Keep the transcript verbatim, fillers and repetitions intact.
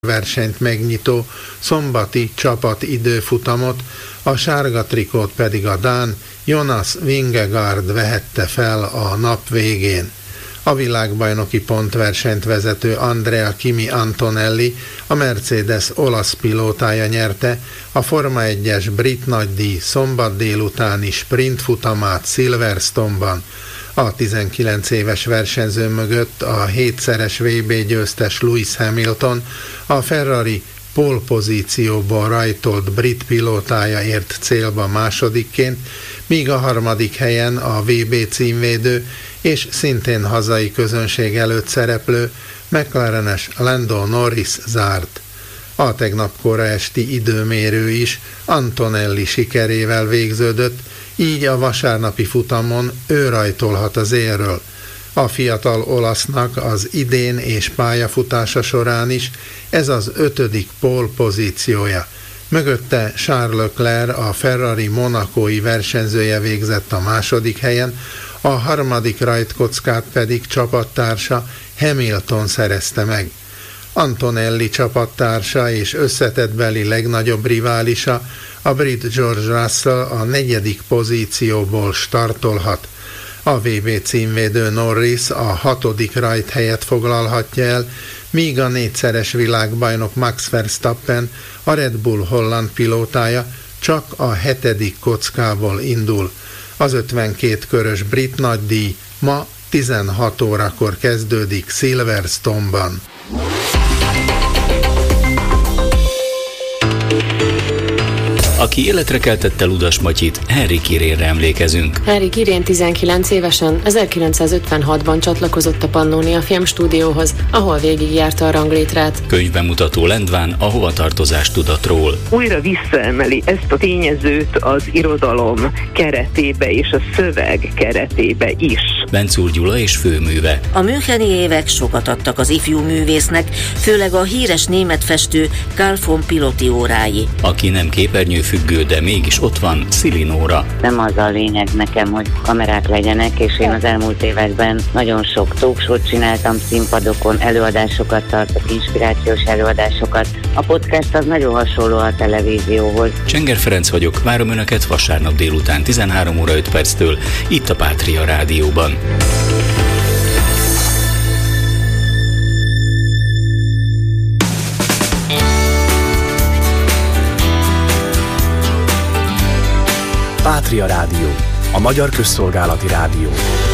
versenyt megnyitó szombati csapat időfutamot, a sárga trikót pedig a dán Jonas Vingegaard vehette fel a nap végén. A világbajnoki pontversenyt vezető Andrea Kimi Antonelli, a Mercedes olasz pilótája nyerte a Forma egyes brit nagydíj szombat délutáni sprint futamát Silverstone-ban. A tizenkilenc éves versenyző mögött a hétszeres vé bé győztes Lewis Hamilton, a Ferrari pole pozícióból rajtolt brit pilótája ért célba másodikként, míg a harmadik helyen a vé bé címvédő és szintén hazai közönség előtt szereplő McLarenes Lando Norris zárt. A tegnap kora esti időmérő is Antonelli sikerével végződött, így a vasárnapi futamon ő rajtolhat az élről. A fiatal olasznak az idén és pályafutása során is ez az ötödik pole pozíciója. Mögötte Charles Leclerc, a Ferrari monakói versenyzője végzett a második helyen, a harmadik rajtkockát pedig csapattársa Hamilton szerezte meg. Antonelli csapattársa és összetettbeli legnagyobb riválisa, a brit George Russell a negyedik pozícióból startolhat. A vé bé címvédő Norris a hatodik rajthelyet foglalhatja el, míg a négyszeres világbajnok Max Verstappen, a Red Bull holland pilótája csak a hetedik kockából indul. Az ötvenkét körös brit nagydíj ma tizenhat órakor kezdődik Silverstone-ban. Aki életre keltette Ludas Matyit, Henrik Irénre emlékezünk. Henrik Irén tizenkilenc évesen ezerkilencszázötvenhatban csatlakozott a Pannónia Filmstúdióhoz, ahol végigjárta a ranglétrát. Könyvbemutató Lendván a hovatartozás tudatról. Újra visszaemeli ezt a tényezőt az irodalom keretébe és a szöveg keretébe is. Bencúr Gyula és főműve. A müncheni évek sokat adtak az ifjú művésznek, főleg a híres német festő Carl von Piloty órái. Aki nem képernyőfüggő, de mégis ott van, Szili Nóra. Nem az a lényeg nekem, hogy kamerák legyenek, és én az elmúlt években nagyon sok talkshow-t csináltam színpadokon, előadásokat tartok, inspirációs előadásokat. A podcast az nagyon hasonló a televízióhoz. Csenger Ferenc vagyok, várom Önöket vasárnap délután tizenhárom óra öt perctől, itt a Pátria Rádióban. Pátria Rádió, a magyar közszolgálati rádió.